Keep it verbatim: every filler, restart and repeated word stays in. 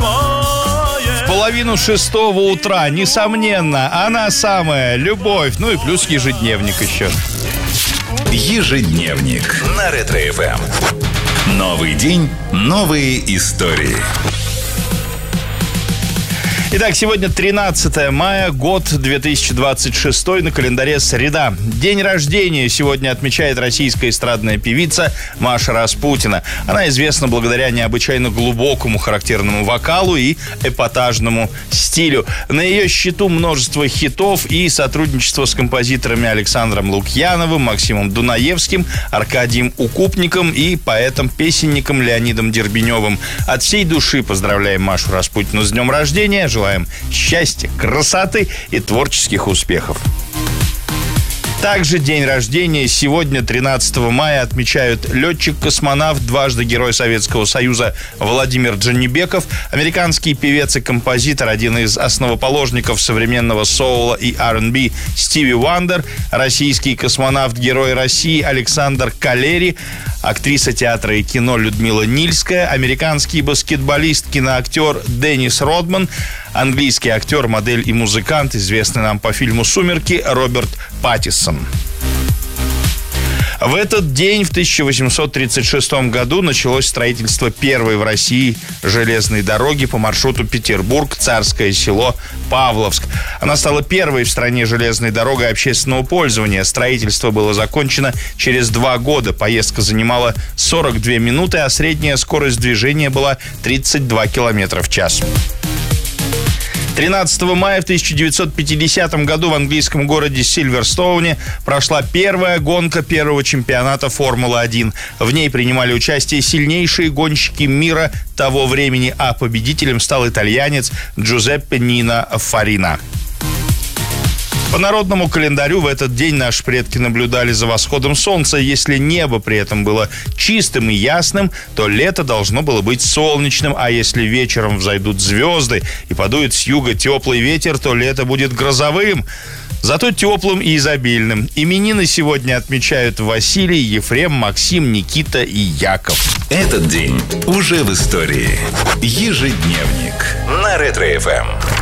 В половину шестого утра, несомненно, она самая, любовь, ну и плюс ежедневник еще. Ежедневник на Ретро-эф эм. Новый день, новые истории. Итак, сегодня тринадцатое мая, год две тысячи двадцать шестой, на календаре среда. День рождения сегодня отмечает российская эстрадная певица Маша Распутина. Она известна благодаря необычайно глубокому характерному вокалу и эпатажному стилю. На ее счету множество хитов и сотрудничество с композиторами Александром Лукьяновым, Максимом Дунаевским, Аркадием Укупником и поэтом-песенником Леонидом Дербеневым. От всей души поздравляем Машу Распутину с днем рождения. Желаем счастья, красоты и творческих успехов. Также день рождения сегодня, тринадцатого мая, отмечают летчик-космонавт, дважды Герой Советского Союза Владимир Джанибеков, американский певец и композитор, один из основоположников современного соула и ар энд би Стиви Вандер, российский космонавт, Герой России Александр Калери, актриса театра и кино Людмила Нильская, американский баскетболист, киноактер Деннис Родман, английский актер, модель и музыкант, известный нам по фильму «Сумерки», Роберт Паттинсон. В этот день, в тысяча восемьсот тридцать шестом году, началось строительство первой в России железной дороги по маршруту Петербург-Царское село Павловск. Она стала первой в стране железной дорогой общественного пользования. Строительство было закончено через два года. Поездка занимала сорок две минуты, а средняя скорость движения была тридцать два километра в час. тринадцатого мая в тысяча девятьсот пятидесятом году в английском городе Сильверстоуне прошла первая гонка первого чемпионата Формулы один. В ней принимали участие сильнейшие гонщики мира того времени, а победителем стал итальянец Джузеппе Нино Фарина. По народному календарю в этот день наши предки наблюдали за восходом солнца. Если небо при этом было чистым и ясным, то лето должно было быть солнечным. А если вечером взойдут звезды и подует с юга теплый ветер, то лето будет грозовым. Зато теплым и изобильным. Именины сегодня отмечают Василий, Ефрем, Максим, Никита и Яков. Этот день уже в истории. Ежедневник на Ретро-эф эм.